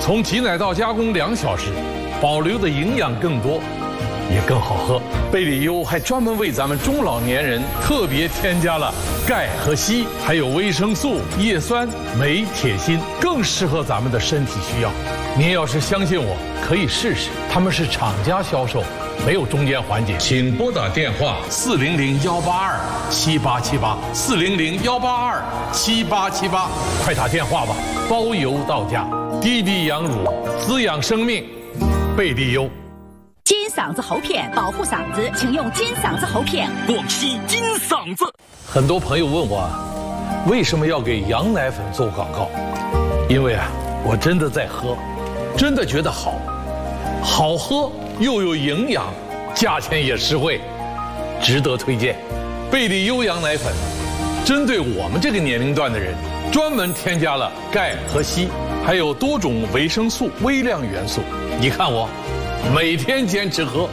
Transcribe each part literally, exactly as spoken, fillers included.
从挤奶到加工两小时，保留的营养更多，也更好喝。贝里优还专门为咱们中老年人特别添加了钙和硒，还有维生素、叶酸、镁、铁、锌，更适合咱们的身体需要。您要是相信我，可以试试。他们是厂家销售，没有中间环节。请拨打电话四零零幺八二七八七八四零零幺八二七八七八，快打电话吧，包邮到家。滴滴羊乳，滋养生命，贝利优。 金嗓子喉片保护嗓子，请用金嗓子喉片。 广西金嗓子。 很多朋友问我，为什么要给羊奶粉做广告？因为啊，我真的在喝，真的觉得好，好喝又有营养，价钱也实惠，值得推荐。贝利优羊奶粉，针对我们这个年龄段的人，专门添加了钙和硒，还有多种维生素、微量元素。你看我。每天坚持喝。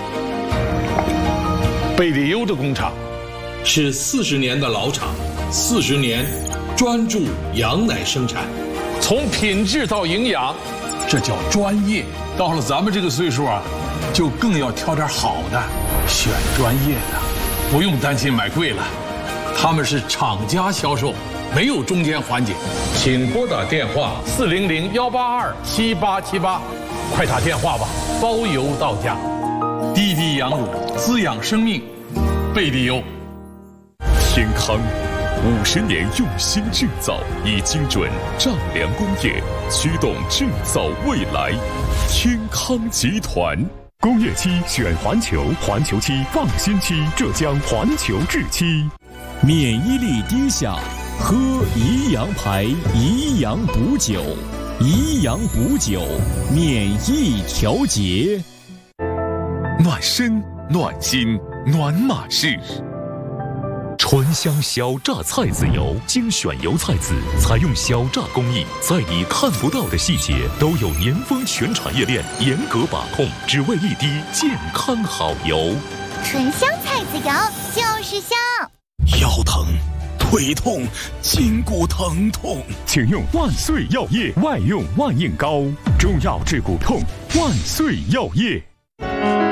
贝利优的工厂是四十年的老厂，四十年专注羊奶生产，从品质到营养，这叫专业。到了咱们这个岁数啊，就更要挑点好的，选专业的，不用担心买贵了。他们是厂家销售，没有中间环节。请拨打电话四零零幺八二七八七八。快打电话吧，包邮到家。滴滴羊乳，滋养生命，贝利优。 天康五十年用心制造，以精准丈量工业驱动制造未来。天康集团。 工业期选环球，环球期放心期，浙江环球制期。 免疫力低下，喝宜阳牌宜阳补酒。宜阳补酒，免疫调节， 暖身、暖心、暖马式。醇香小榨菜籽油，精选油菜籽，采用小榨工艺，在你看不到的细节都有年丰全产业链严格把控，只为一滴健康好油。 醇香菜籽油就是香。 腰疼。腿痛，筋骨疼痛， 请用万岁药业外用万应膏，中药治骨痛，万岁药业。